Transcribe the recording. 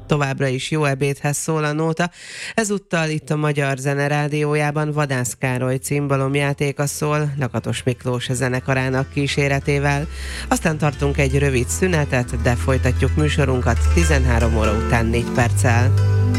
Továbbra is jó ebédhez szól a nóta. Ezúttal itt a Magyar Zene Rádiójában Vadász Károly cimbalomjátéka szól Lakatos Miklós zenekarának kíséretével. Aztán tartunk egy rövid szünetet, de folytatjuk műsorunkat 13 óra után 4 perccel.